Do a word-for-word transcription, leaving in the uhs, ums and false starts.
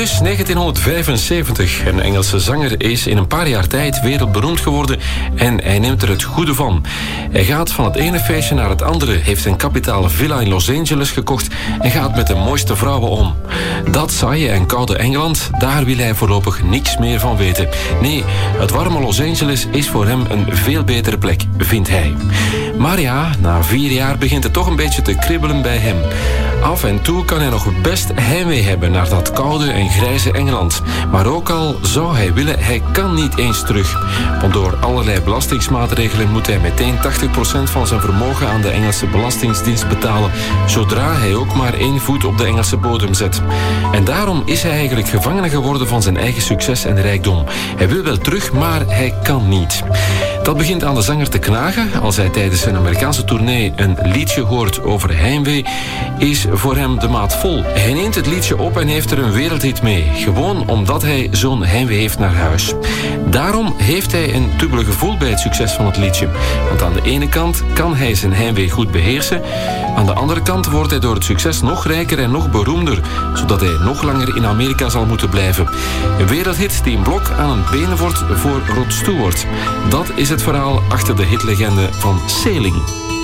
is negentienhonderdvijfenzeventig. Een Engelse zanger is in een paar jaar tijd wereldberoemd geworden en hij neemt er het goede van. Hij gaat van het ene feestje naar het andere, heeft een kapitale villa in Los Angeles gekocht en gaat met de mooiste vrouwen om. Dat saaie en koude Engeland, daar wil hij voorlopig niks meer van weten. Nee, het warme Los Angeles is voor hem een veel betere plek, vindt hij. Maar ja, na vier jaar begint het toch een beetje te kribbelen bij hem. Af en toe kan hij nog best heimwee hebben naar dat koude en grijze Engeland. Maar ook al zou hij willen, hij kan niet eens terug. Want door allerlei belastingsmaatregelen moet hij meteen tachtig procent van zijn vermogen aan de Engelse Belastingdienst betalen, zodra hij ook maar één voet op de Engelse bodem zet. En daarom is hij eigenlijk gevangene geworden van zijn eigen succes en rijkdom. Hij wil wel terug, maar hij kan niet. Dat begint aan de zanger te knagen als hij tijdens zijn Amerikaanse tournee een liedje hoort over heimwee, is voor hem de maat vol. Hij neemt het liedje op en heeft er een wereldhit mee, gewoon omdat hij zo'n heimwee heeft naar huis. Daarom heeft hij een dubbele gevoel bij het succes van het liedje. Want aan de ene kant kan hij zijn heimwee goed beheersen, aan de andere kant wordt hij door het succes nog rijker en nog beroemder, zodat hij nog langer in Amerika zal moeten blijven. Een wereldhit die een blok aan een been wordt voor Rod Stewart. Dat is het verhaal achter de hitlegende van Sailing.